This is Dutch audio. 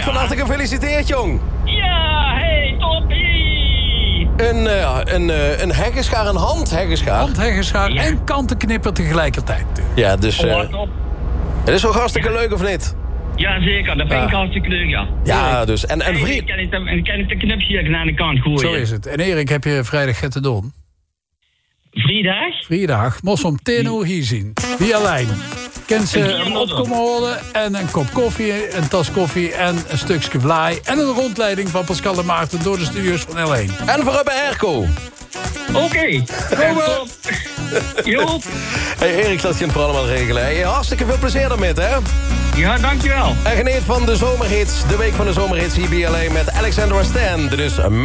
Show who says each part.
Speaker 1: Erik, van harte gefeliciteerd, jong.
Speaker 2: Ja, hey, toppie.
Speaker 1: Een heggenschaar, een handheggenschaar.
Speaker 3: Handheggenschaar en kantenknipper tegelijkertijd.
Speaker 1: Ja, dus...
Speaker 2: Wat op.
Speaker 1: het is toch hartstikke leuk, of niet?
Speaker 2: Ja, zeker. Dat vind ik hartstikke leuk, ja.
Speaker 1: Ja, dus... En vriend...
Speaker 2: Kan ik de knipsje aan de kant gooien?
Speaker 3: Zo is het. En Erik, heb je vrijdag het te doen? Vrijdag, mos om 10 uur hier zien. Wie alleen. Kent ze hem opkomen horen en een kop koffie, een tas koffie en een stukje vlaai. En een rondleiding van Pascal en Maarten door de studio's van L1.
Speaker 1: En voor bij Erco.
Speaker 2: Oké.
Speaker 3: Komen!
Speaker 2: Joep.
Speaker 1: Hey Erik, dat je het voor allemaal regelen. Hey, hartstikke veel plezier daarmee, hè?
Speaker 2: Ja, dankjewel.
Speaker 1: En geniet van de zomerhits. De week van de zomerhits hier bij LA met Alexandra Stan. Dus